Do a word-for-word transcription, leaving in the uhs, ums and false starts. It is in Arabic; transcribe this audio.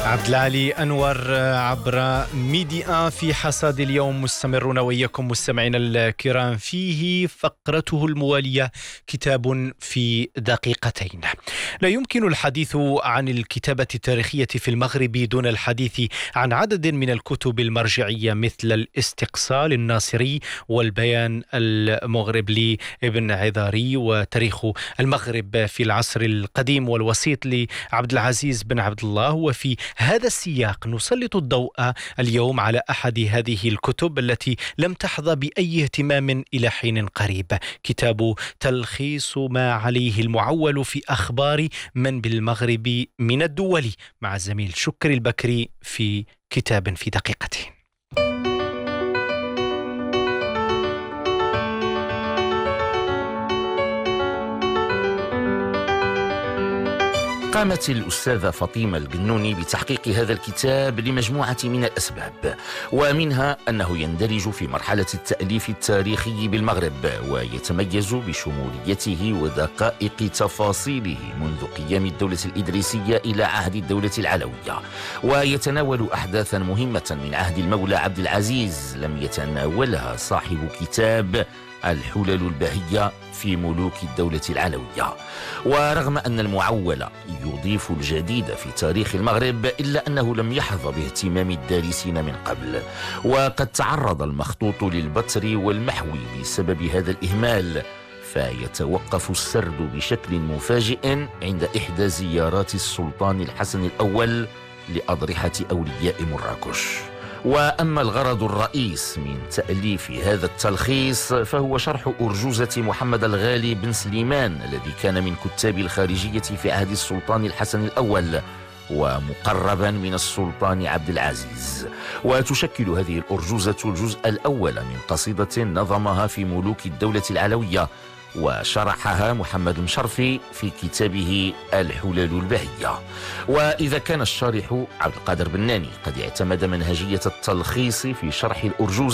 عبد العالي أنور عبر ميديا في حصاد اليوم. مستمرون وإياكم مستمعينا الكرام، فيه فقرته الموالية كتاب في دقيقتين. لا يمكن الحديث عن الكتابة التاريخية في المغرب دون الحديث عن عدد من الكتب المرجعية مثل الاستقصاء الناصري والبيان المغرب لابن عذاري وتاريخ المغرب في العصر القديم والوسيط لعبد العزيز بن عبد الله. وفي هذا السياق نسلط الضوء اليوم على أحد هذه الكتب التي لم تحظى بأي اهتمام إلى حين قريب، كتاب تلخيص ما عليه المعول في أخبار من بالمغرب من الدول، مع الزميل شكري البكري في كتاب في دقيقتين. قامت الأستاذة فاطمة القنوني بتحقيق هذا الكتاب لمجموعة من الأسباب، ومنها أنه يندرج في مرحلة التأليف التاريخي بالمغرب، ويتميز بشموليته ودقائق تفاصيله منذ قيام الدولة الإدريسية إلى عهد الدولة العلوية، ويتناول أحداثا مهمة من عهد المولى عبد العزيز لم يتناولها صاحب كتاب الحلل البهية في ملوك الدولة العلوية. ورغم أن المعول يضيف الجديد في تاريخ المغرب، إلا أنه لم يحظى باهتمام الدارسين من قبل، وقد تعرض المخطوط للبتر والمحو بسبب هذا الإهمال، فيتوقف السرد بشكل مفاجئ عند إحدى زيارات السلطان الحسن الأول لأضرحة أولياء مراكش. وأما الغرض الرئيس من تأليف هذا التلخيص فهو شرح أرجوزة محمد الغالي بن سليمان الذي كان من كتاب الخارجية في عهد السلطان الحسن الأول ومقربا من السلطان عبد العزيز. وتشكل هذه الأرجوزة الجزء الأول من قصيدة نظمها في ملوك الدولة العلوية وشرحها محمد مشرفي في كتابه الحلل البهية. وإذا كان الشارح عبد القادر بناني قد اعتمد منهجية التلخيص في شرح الأرجوزة